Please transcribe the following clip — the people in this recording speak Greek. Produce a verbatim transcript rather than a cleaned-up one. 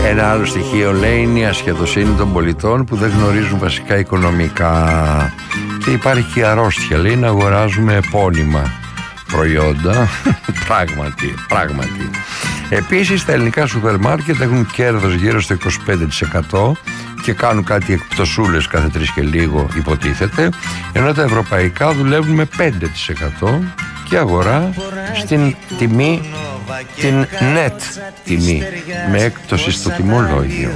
Ένα άλλο στοιχείο, λέει, είναι η ασχεδοσύνη των πολιτών που δεν γνωρίζουν βασικά οικονομικά. Και υπάρχει και η αρρώστια, λέει, να αγοράζουμε επώνυμα προϊόντα. Πράγματι, πράγματι. Επίσης τα ελληνικά σούπερ μάρκετ έχουν κέρδος γύρω στο είκοσι πέντε τοις εκατό και κάνουν κάτι εκπτωσούλες κάθε τρεις και λίγο, υποτίθεται, ενώ τα ευρωπαϊκά δουλεύουν με πέντε τοις εκατό και αγορά στην τιμή, την net τιμή, με έκπτωση στο τιμολόγιο.